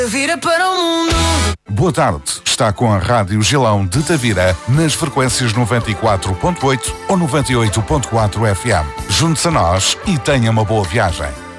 Vira para o mundo. Boa tarde. Está com a Rádio Gilão de Tavira nas frequências 94.8 ou 98.4 FM. Junte-se a nós e tenha uma boa viagem.